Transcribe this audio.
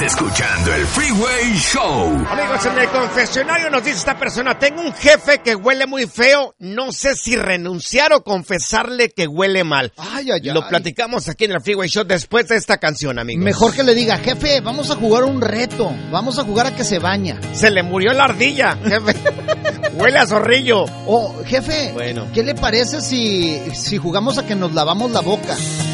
Escuchando el Freeway Show. Amigos, en el confesionario nos dice esta persona: tengo un jefe que huele muy feo, no sé si renunciar o confesarle que huele mal. Lo platicamos aquí en el Freeway Show después de esta canción, amigos. Mejor que le diga: jefe, vamos a jugar un reto, vamos a jugar a que se baña. Se le murió la ardilla, jefe. Huele a zorrillo. Jefe, bueno, ¿qué le parece si jugamos a que nos lavamos la boca?